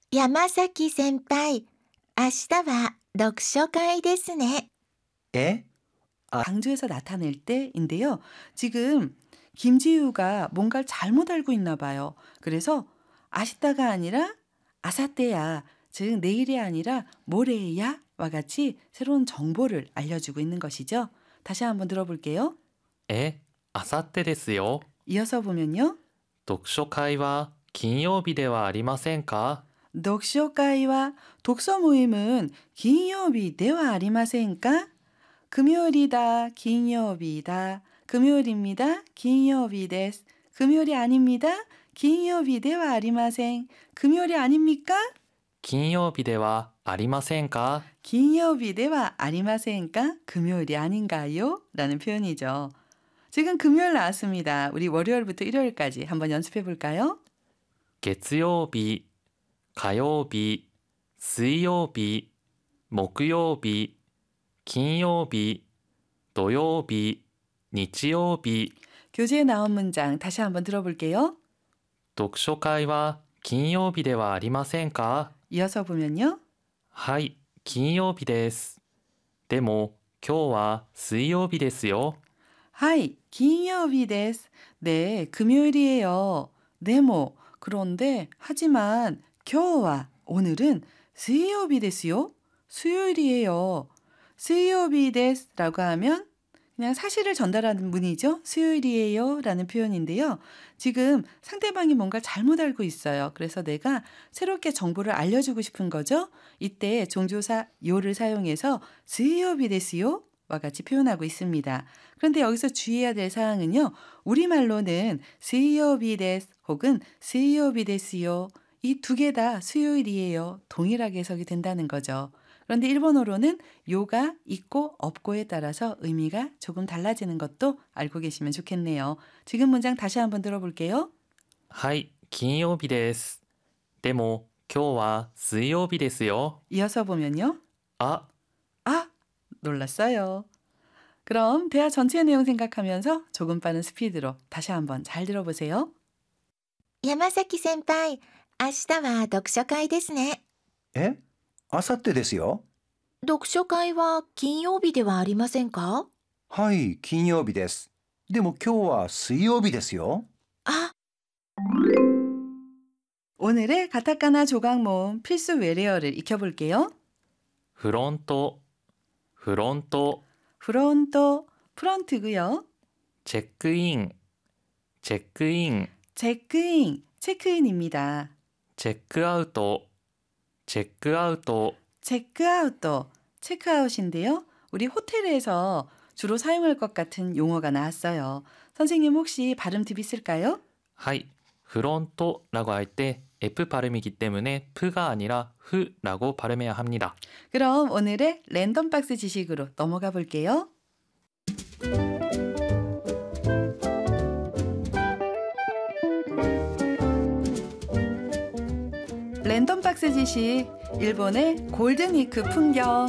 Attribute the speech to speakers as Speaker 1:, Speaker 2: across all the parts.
Speaker 1: 山崎先輩、明日は読書会ですね。
Speaker 2: 에?
Speaker 3: 강조해서 나타낼 때인데요. 지금 김지우가 뭔가를 잘못 알고 있나 봐요. 그래서 아시다가 아니라 아사떼야, 즉 내일이 아니라 모레야 와 같이 새로운 정보를 알려주고 있는 것이죠. 다시 한번 들어볼게요.
Speaker 4: あさってですよ。
Speaker 3: 이어서 보면요.
Speaker 4: 読書会は金曜日ではありませんか？
Speaker 3: 독서회와 독서 모임은金曜日ではありませんか? 금요일이다,金曜日다, 금요일입니다, 金曜日です. 금요일이 아닙니다, 金曜日ではありません. 금요일이 아닙니까?
Speaker 4: 金曜日ではありませんか？
Speaker 3: 金曜日ではありませんか? 금요일이 아닌가요? 라는 표현이죠. 지금 금요일 나왔습니다. 우리 월요일부터 일요일까지 한번 연습해 볼까요?
Speaker 4: 月曜日、火曜日、水曜日、木曜日、金曜日、土曜日、日曜日。
Speaker 3: 교재에 나온 문장 다시 한번 들어볼게요.
Speaker 4: 読書会は金曜日ではありませんか？
Speaker 3: 이어서 보면요.
Speaker 4: はい、金曜日です。でも今日は水曜日ですよ。
Speaker 3: 하이, 金曜日です. 네, 금요일이에요. 네모. 그런데 하지만 今日は 오늘은 水曜日ですよ. 수요일이에요. 水曜日です라고 하면 그냥 사실을 전달하는 문이죠. 수요일이에요 라는 표현인데요. 지금 상대방이 뭔가 잘못 알고 있어요. 그래서 내가 새롭게 정보를 알려주고 싶은 거죠. 이때 종조사 요를 사용해서 水曜日ですよ와 같이 표현하고 있습니다. 그런데 여기서 주의해야 될 사항은요. 우리말로는 水曜日です 혹은 水曜日ですよ. 이 두 개 다 수요일이에요. 동일하게 해석이 된다는 거죠. 그런데 일본어로는 요가 있고 없고에 따라서 의미가 조금 달라지는 것도 알고 계시면 좋겠네요. 지금 문장 다시 한번 들어볼게요.
Speaker 4: はい、金曜日です。でも今日は水曜日ですよ。
Speaker 3: 이어서 보면요.
Speaker 4: 아,
Speaker 3: 놀랐어요. 그럼 대화 전체 내용 생각하면서 조금 빠른 스피드로 다시 한번 잘 들어보세요.
Speaker 1: 山崎先輩、明日は読書会ですね。
Speaker 2: 에? あさってですよ。
Speaker 1: 読書会は金曜日ではありませんか？
Speaker 2: はい、金曜日です。でも今日は水曜日ですよ。
Speaker 1: 아,
Speaker 3: 오늘의 가타카나 조각 모음 필수 외래어를 익혀볼게요.
Speaker 4: フロント、フロント、
Speaker 3: 프론토, 프런트고요.
Speaker 4: チェックイン、チェックイン、
Speaker 3: 체크인, 체크인입니다.
Speaker 4: チェックアウト、チェックアウト、
Speaker 3: 체크아웃도 체크아웃인데요. 우리 호텔에서 주로 사용할 것 같은 용어가 나왔어요. 선생님 혹시 발음 팁 있을까요?
Speaker 4: はい、フロント라고 할 때 F 발음이기 때문에 F가 아니라 F라고 발음해야 합니다.
Speaker 3: 그럼 오늘의 랜덤 박스 지식으로 넘어가 볼게요. 랜덤 박스 지식, 일본의 골든위크 풍경.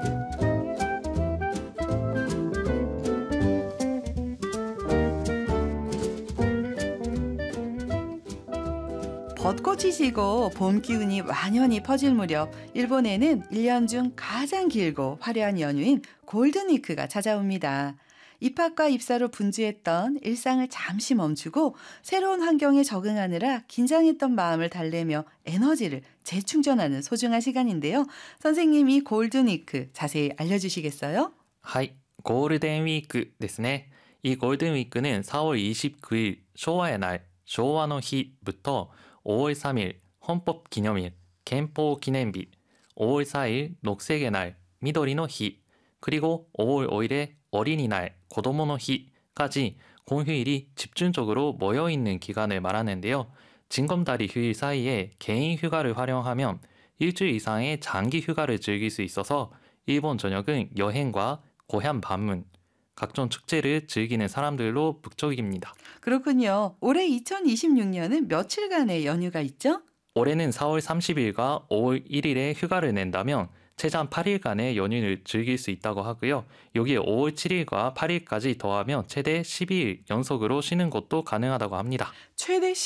Speaker 3: 벚꽃이 지고 봄 기운이 완연히 퍼질 무렵 일본에는 1년 중 가장 길고 화려한 연휴인 골든위크가 찾아옵니다. 입학과 입사로 분주했던 일상을 잠시 멈추고 새로운 환경에 적응하느라 긴장했던 마음을 달래며 에너지를 재충전하는 소중한 시간인데요. 선생님 이 골든위크 자세히 알려주시겠어요?
Speaker 4: はい、ゴールデンウィークですね。이 골든 위크는 4월 29일 쇼와의 날, 쇼와の日부터 5월 3일 헌법 기념일,憲法 기념일, 5월 4일 녹색의 날, 緑の日, 그리고 5월 5일에 어린이날, 子供の日까지 공휴일이 집중적으로 모여있는 기간을 말하는데요. 징검다리 휴일 사이에 개인 휴가를 활용하면 일주일 이상의 장기 휴가를 즐길 수 있어서 일본 전역은 여행과 고향 방문, 각종 축제를 즐기는 사람들로 북적입니다.
Speaker 3: 그렇군요. 올해 2026년은 며칠간의 연휴가 있죠?
Speaker 4: 올해는 4월 30일과 5월 1일에 휴가를 낸다면 최장 8일간의 연휴를 즐길 수 있다고 하고요. 여기에 5월 7일과 8일까지 더하면 최대 12일 연속으로 쉬는 것도 가능하다고 합니다.
Speaker 3: 최대